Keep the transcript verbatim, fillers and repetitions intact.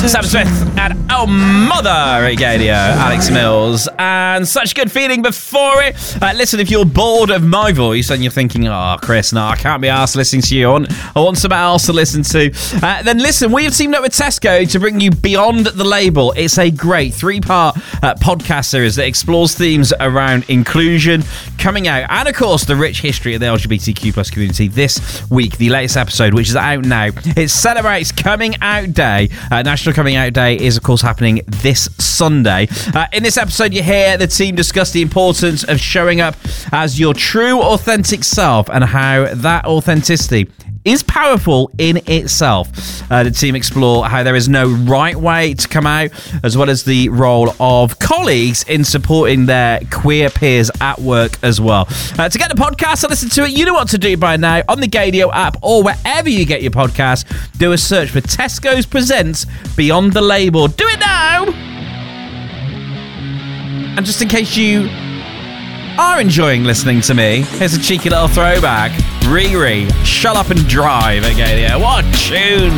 Sam Smith and Oh Mother Radio, Alex Mills, and Such Good Feeling before it. Uh, listen, if you're bored of my voice and you're thinking, oh, Chris, no, I can't be arsed listening to you, I want, I want something else to listen to, uh, then listen, we have teamed up with Tesco to bring you Beyond the Label. It's a great three-part uh, podcast series that explores themes around inclusion, coming out, and of course, the rich history of the L G B T Q plus community. This week, the latest episode, which is out now, it celebrates Coming Out Day. Uh, National Coming Out Day is, of course, happening this Sunday. Uh, in this episode, you hear the team discuss the importance of showing up as your true, authentic self and how that authenticity is powerful in itself. Uh, the team explore how there is no right way to come out, as well as the role of colleagues in supporting their queer peers at work as well. Uh, to get the podcast and listen to it, you know what to do by now. On the Gadio app or wherever you get your podcast, do a search for Tesco's Presents Beyond the Label. Do it now! And just in case you are enjoying listening to me, here's a cheeky little throwback. Riri, Shut Up and Drive again. Yeah, what a tune,